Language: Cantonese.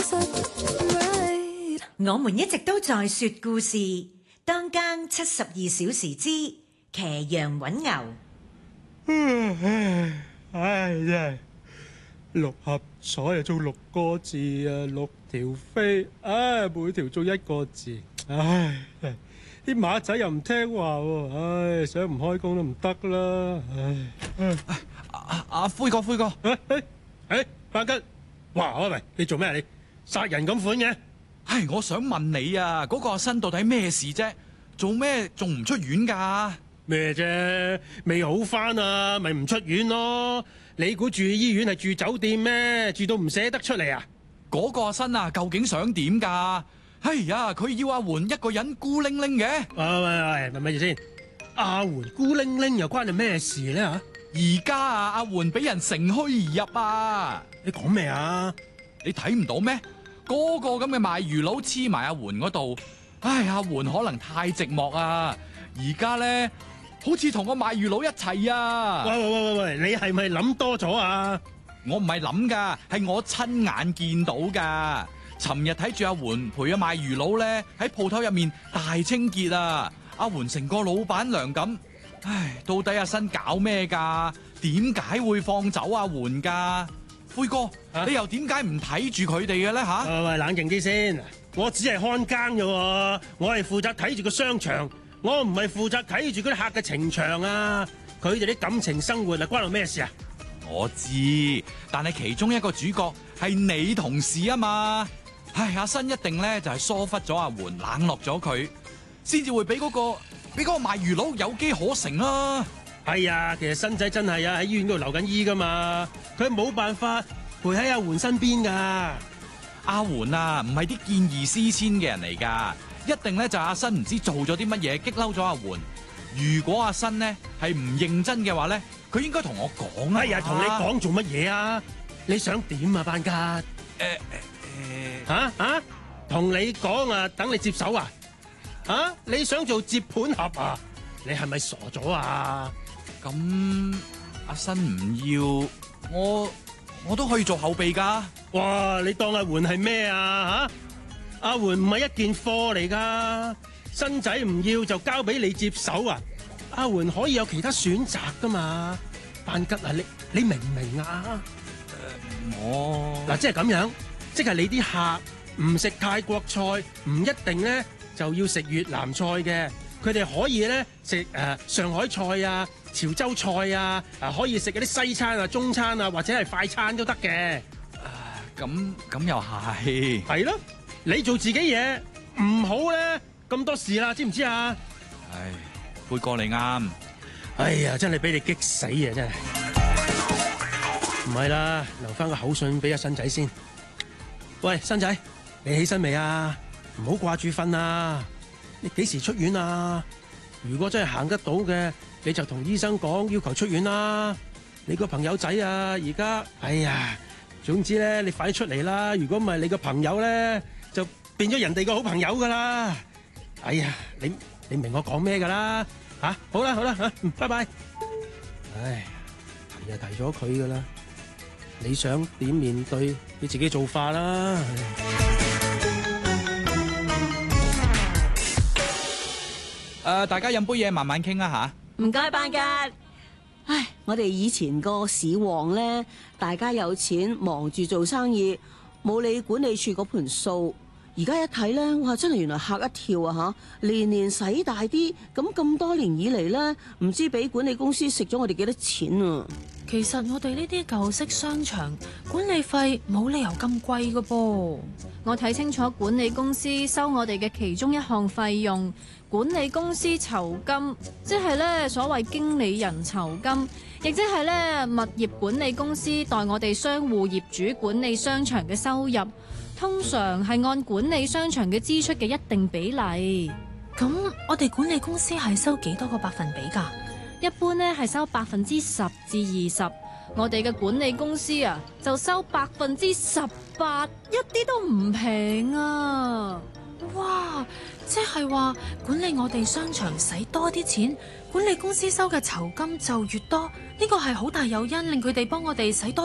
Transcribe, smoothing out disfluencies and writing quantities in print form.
我們一直都在說故事，當更72小時之騎羊搵牛。 唉，真係六合彩啊，中6個字啊，6條飛，唉，每條中1個字，唉，啲馬仔又唔聽話喎，唉，想唔開工都唔得啦，唉， 灰哥， 班吉，哇，喂，你做咩啊？你殺人咁款嘅？ 唉，我想問你啊，嗰個阿新到底咩事啫？做咩仲唔出院㗎？ 咩啫？未好返啊，咪唔出院咯？你估住醫院係住酒店咩？住到唔捨得出嚟啊？ 嗰個阿新啊，究竟想點㗎？哎呀，佢要阿媛一個人孤零零嘅。 喂，咪住先。阿媛孤零零又關你咩事咧？吓？ 而家啊，阿媛俾人乘虛而入啊！ 你講咩啊？ 你睇唔到咩？嗰個咁嘅賣魚佬黐埋阿媛嗰度。唉，阿媛可能太寂寞啊！而家咧，好似同個賣魚佬一齊啊！ 喂，你係咪諗多咗啊？ 我唔係諗噶，係我親眼見到噶。尋日睇住阿媛陪阿賣魚佬咧喺鋪頭入面大清潔啊！阿媛成個老闆娘咁，唉，到底阿新搞咩噶？點解會放走阿媛噶？灰哥，你又點解唔睇住佢哋嘅咧吓？ 喂，冷靜啲先。我只係看更嘅，我係負責睇住個商場，我唔係負責睇住嗰啲客嘅情場啊！佢哋啲感情生活啊，關我咩事啊？ 我知，但係其中一個主角係你同事啊嘛！唉，阿新一定咧就係疏忽咗阿媛，冷落咗佢，先至會俾嗰個賣魚佬有機可乘啦。 係啊，其實新仔真係啊喺醫院嗰度留緊醫噶嘛，佢冇辦法陪喺阿媛身邊噶。 阿媛啊，唔係啲見異思遷嘅人嚟噶，一定咧就阿新唔知做咗啲乜嘢激嬲咗阿媛。如果阿新呢係唔認真嘅話咧，佢應該同我講啊。 哎呀，同你講做乜嘢啊？你想點啊，班家？同你講啊，等你接手啊？你想做接盤俠啊？你係咪傻咗啊？ 咁阿新唔要，我都可以做後備噶。 哇！你當阿媛係咩啊？阿媛唔係一件貨嚟噶，新仔唔要就交俾你接手啊！阿媛可以有其他選擇噶嘛？班吉啊，你明唔明啊？嗱，即係咁樣，即係你啲客唔食泰國菜，唔一定咧就要食越南菜嘅，佢哋可以咧食上海菜啊、潮州菜啊，可以食嗰啲西餐啊、中餐啊，或者係快餐都得嘅。 咁又係。 係咯，你做自己嘢唔好咧，咁多事啦，知唔知啊？ 唉，灰哥你啱。 哎呀，真係俾你激死啊！真係。唔係啦，留翻個口信俾阿新仔先。喂，新仔，你起身未啊？唔好掛住瞓啊！你幾時出院啊？如果真係行得到嘅，你就同醫生講要求出院啦。你個朋友仔啊，而家，哎呀，總之咧，你快啲出嚟啦！如果唔係，你個朋友咧就變咗人哋個好朋友噶啦。哎呀，你明我講咩噶啦？好啦拜拜。唉，提就提咗佢噶啦，你想點面對你自己做法啦。 大家飲杯嘢慢慢傾啊吓。 唔該，班吉。唉，我哋以前個市旺咧，大家有錢忙住做生意，冇理管理處嗰盤數。而家一睇咧，哇！真係原來嚇一跳啊嚇！年年使大啲，咁多年以嚟咧，唔知俾管理公司食咗我哋幾多錢啊！ 其實我哋呢啲舊式商場管理費冇理由咁貴㗎噃。 我睇清楚管理公司收我哋嘅其中一項費用，管理公司酬金，即係咧所謂經理人酬金，亦即係咧物業管理公司代我哋商戶業主管理商場嘅收入，通常係按管理商場嘅支出嘅一定比例。 咁我哋管理公司係收幾多個百分比㗎？ 一般咧係收10%至20%，我哋嘅管理公司啊就收18%，一啲都唔平啊！ 哇，即係話管理我哋商場使多啲錢，管理公司收嘅酬金就越多，呢個係好大誘因令佢哋幫我哋使多